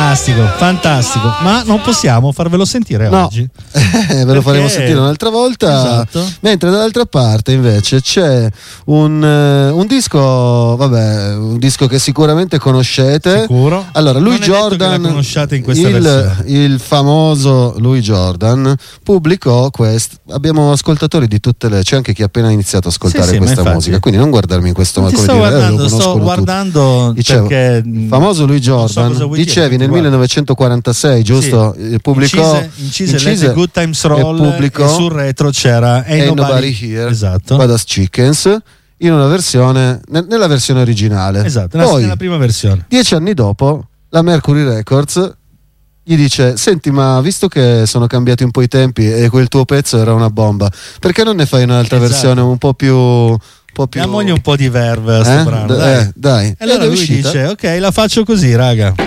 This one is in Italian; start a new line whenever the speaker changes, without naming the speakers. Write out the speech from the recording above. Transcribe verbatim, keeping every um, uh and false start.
Fantastico, fantastico. Ma non possiamo farvelo sentire
no.
oggi.
Ve lo faremo sentire un'altra volta.
Esatto.
Mentre dall'altra parte invece c'è un, un disco, vabbè, un disco che sicuramente conoscete.
Sicuro.
Allora, Louis
non è
Jordan,
detto che la conosciate in questa
il,
versione.
il famoso Louis Jordan pubblicò questo. Abbiamo ascoltatori di tutte le, c'è anche chi ha appena iniziato a ascoltare
sì, sì,
questa musica, quindi non guardarmi in questo modo.
Ti sto
dire,
guardando,
eh,
sto guardando
Dicevo,
perché
famoso Louis Jordan,
so
dicevi
dire,
nel millenovecentoquarantasei, giusto?
Sì.
Pubblicò
incise, incise,
incise
Let the Good Times Roll
e pubblicò
e sul retro c'era Ain't,
Ain't
Nobody,
Nobody Here,
esatto.
Badass Chickens, in una versione, nella versione originale.
Esatto,
Poi,
nella prima versione.
Dieci anni dopo, la Mercury Records gli dice: senti, ma visto che sono cambiati un po' i tempi e quel tuo pezzo era una bomba, perché non ne fai un'altra
Esatto.
versione un po' più un po' più
Diamogli un po' di verve a sto
eh?
brano,
D-
dai.
Eh, dai.
E allora
Ed è
lui
uscita.
dice: ok, la faccio così, raga.